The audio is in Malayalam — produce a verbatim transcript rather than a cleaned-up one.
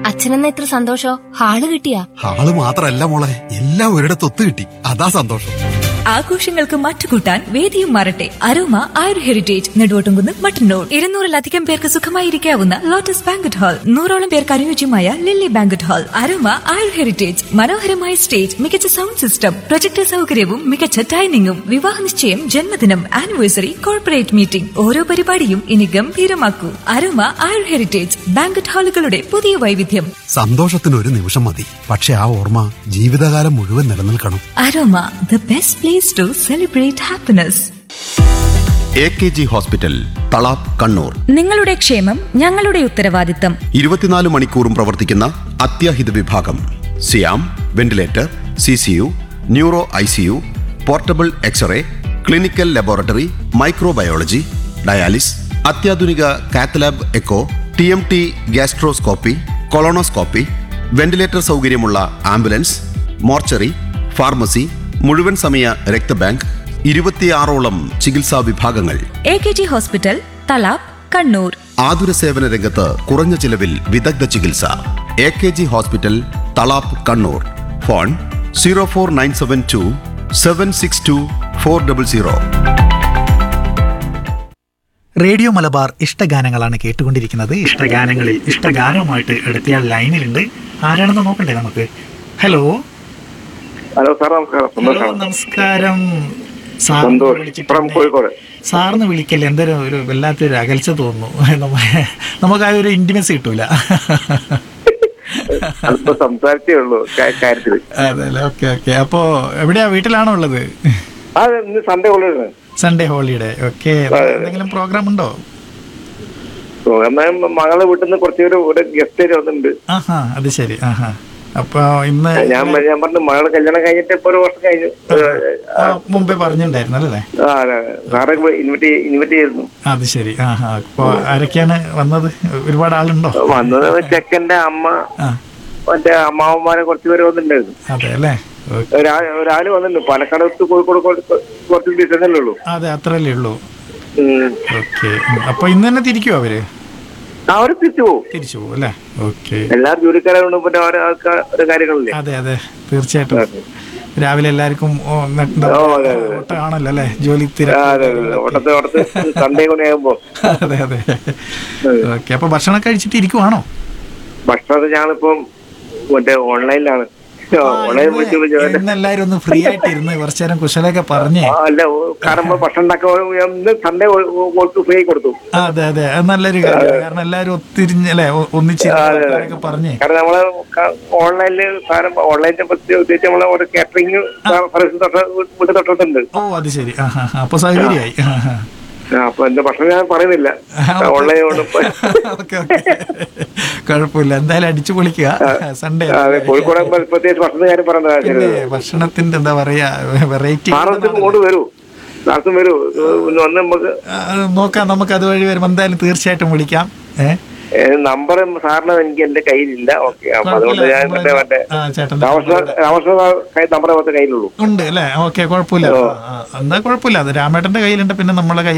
അച്ഛനെന്ന എത്ര സന്തോഷോ. ഹാള് കിട്ടിയാ? ഹാള് മാത്രല്ല മോളെ, എല്ലാം ഒരിടത്ത് ഒത്തു കിട്ടി. അതാ സന്തോഷം. ആഘോഷങ്ങൾക്ക് മാറ്റുകൂട്ടാൻ വേദിയും മാറട്ടെ. അരോമ ആയുർ ഹെറിറ്റേജ് നെടുവോട്ടുംകുന്ന് മട്ടന്നൂർ. ഇരുന്നൂറിലധികം പേർക്ക് സുഖമായിരിക്കാവുന്ന ലോട്ടസ് ബാങ്കറ്റ് ഹാൾ, നൂറോളം പേർക്ക് അനുയോജ്യമായ ലില്ലി ബാങ്കറ്റ് ഹാൾ. അരോമ ആയുർ ഹെറിറ്റേജ് മനോഹരമായ സ്റ്റേജ്, മികച്ച സൗണ്ട് സിസ്റ്റം, പ്രൊജക്ടർ സൗകര്യവും മികച്ച ഡൈനിങ്ങും. വിവാഹ നിശ്ചയം, ജന്മദിനം, ആനിവേഴ്സറി, കോർപ്പറേറ്റ് മീറ്റിംഗ്, ഓരോ പരിപാടിയും ഇനി ഗംഭീരമാക്കൂ. അരോമ ആയുർ ഹെറിറ്റേജ് ബാങ്കറ്റ് ഹാളുകളുടെ പുതിയ വൈവിധ്യം. സന്തോഷത്തിന് ഒരു നിമിഷം മതി, പക്ഷെ ആ ഓർമ്മ ജീവിതകാലം മുഴുവൻ നിലനിൽക്കണം. Aroma, the best place to celebrate happiness. A K G hospital, Thalap, Kannur. നിങ്ങളുടെ ക്ഷേമം ഞങ്ങളുടെ ഉത്തരവാദിത്തം. ഇരുപത്തിനാല് മണിക്കൂറും പ്രവർത്തിക്കുന്ന അത്യാഹിത വിഭാഗം, സിയാം, ventilator, C C U, neuro I C U, portable x-ray, clinical laboratory, microbiology, dialysis, അത്യാധുനിക cath lab echo, T M T, gastroscopy, colonoscopy, ventilator സൗകര്യമുള്ള ആംബുലൻസ്, മോർച്ചറി, ഫാർമസി, മുഴുവൻ സമയ രക്തബാങ്ക്, ഇരുപത്തിയാറോളം ചികിത്സാ വിഭാഗങ്ങൾ. A K G hospital, Thalap, Kannur. ആതുര സേവന രംഗത്ത് കുറഞ്ഞ ചിലവിൽ വിദഗ്ധ ചികിത്സ. A K G hospital, Thalap, Kannur. Phone zero four nine seven to seven six to four double zero. Radio Malabar ഇഷ്ടഗാനങ്ങളാണ് കേട്ടുകൊണ്ടിരിക്കുന്നത്. ഇഷ്ടഗാനങ്ങളിൽ ഇഷ്ടഗാനവുമായിട്ട് എടുത്തിയാൽ ലൈനിലുണ്ട്. ആരാണെന്ന് നോക്കണ്ടേ നമുക്ക്? ഹലോ ഹലോ സാർ, നമസ്കാരം. ഹലോ നമസ്കാരം. സാറിന് വിളിക്കല്ലേ, എന്തൊരു ഒരു വല്ലാത്തൊരു അകൽച്ച തോന്നുന്നു. നമുക്ക് ആ ഒരു ഇന്റിമസി കിട്ടൂല. അതെല്ലേ, ഓക്കെ ഓക്കെ. അപ്പോ എവിടെയാ, വീട്ടിലാണോ ഉള്ളത്? Sunday holiday, okay. എന്തെങ്കിലും പ്രോഗ്രാം ഉണ്ടോ? മകളെ വീട്ടിൽ നിന്ന് കുറച്ചുപേര് ഗസ്റ്റ് വന്നിട്ടുണ്ട്. ആഹാ, അത് ശരി. ആഹാ, അപ്പൊ ഇന്ന് ഞാൻ ഞാൻ പറഞ്ഞു മകളെ കല്യാണം കഴിഞ്ഞിട്ട് ഇപ്പൊ ഒരു വർഷം കഴിഞ്ഞു. മുമ്പേ പറഞ്ഞിട്ടുണ്ടായിരുന്നു അല്ലേ? സാറെ ഇൻവൈറ്റ് ഇൻവൈറ്റ് ചെയ്തിരുന്നു. അത് ശരി. ആഹാ, അപ്പൊ ആരൊക്കെയാണ് വന്നത്? ഒരുപാട് ആളുണ്ടോ വന്നത്? ചെക്കന്റെ അമ്മ, മറ്റേ അമ്മാവന്മാരെ കുറച്ചുപേര് വന്നിട്ടുണ്ടായിരുന്നു. അതെ അല്ലേ? ഒരാള് വന്നിട്ടുണ്ട്. പാലക്കാട് കോഴിക്കോട് കുറച്ച് ഡിസ്റ്റൻസല്ലേ ഉള്ളൂ. അതെ, അത്രല്ലേ ഉള്ളൂ. ഓക്കെ. അപ്പൊ ഇന്ന് തന്നെ തിരിക്കുവോ അവര്? അവര് തിരിച്ചു പോകും. തിരിച്ചു പോകും അല്ലേ? ഓക്കെ. എല്ലാവരും ജോലിക്കാരും പിന്നെ ഓരോ കാര്യങ്ങളില്ലേ? അതെ അതെ, തീർച്ചയായിട്ടും. രാവിലെ എല്ലാവർക്കും ആണല്ലോ അല്ലെ ജോലി? സൺഡേ കൊണ്ടാകുമ്പോ. അതെ അതെ. ഓക്കെ. അപ്പൊ ഭക്ഷണം കഴിച്ചിട്ട് ഇരിക്കുവാണോ? ഭക്ഷണം ഞങ്ങളിപ്പം മറ്റേ ഓൺലൈനിലാണ്. എല്ലാരും ഒന്ന് ഫ്രീ ആയിട്ട് ഇരുന്ന് കുറച്ചു നേരം കുശലൊക്കെ പറഞ്ഞേ. അല്ല, കാരണം ഭക്ഷണം സൺഡേ ഫ്രീ കൊടുത്തു. അതെ അതെ, അത് നല്ലൊരു കാര്യം. കാരണം എല്ലാരും ഒത്തിരിഞ്ഞല്ലേ ഒന്നിച്ച് പറഞ്ഞേ. കാരണം നമ്മള് ഓൺലൈനില് സാധനം ഓൺലൈനിനെ പറ്റി ഉദ്ദേശിച്ച് നമ്മളെ ഒരു കാറ്ററിംഗ് വീട്ടിൽ തൊട്ടുണ്ട്. ഓ അത് ശരി. അപ്പൊ സൗകര്യമായി. അപ്പൊ എന്റെ ഭക്ഷണം ഞാൻ പറയുന്നില്ല, ഓൺലൈൻ കുഴപ്പമില്ല. എന്തായാലും അടിച്ചു പൊളിക്കുക. സൺഡേ കോഴിക്കോട് പ്രത്യേകിച്ച് ഭക്ഷണ കാര്യം പറഞ്ഞത്. ഭക്ഷണത്തിന്റെ എന്താ പറയാ, വെറൈറ്റി ഇങ്ങോട്ട് വരൂ, വരൂ, വന്ന് നമുക്ക് നോക്കാം. നമുക്ക് അതുവഴി വരുമ്പോ എന്തായാലും തീർച്ചയായിട്ടും വിളിക്കാം. ഏഹ് നമ്പർ സാറിന് എനിക്ക് എന്റെ കയ്യിലില്ല. ഓക്കെ, അപ്പൊ അതുകൊണ്ട് ഞാൻ മറ്റേ മറ്റേ നമ്പർ കയ്യിലുള്ളൂ. ഉണ്ട് അല്ലേ? ഓക്കെ, കുഴപ്പമില്ല. എന്താ കുഴപ്പമില്ല. അത് രാമേട്ടന്റെ കയ്യിലുണ്ട്, പിന്നെ നമ്മളെ കയ്യിൽ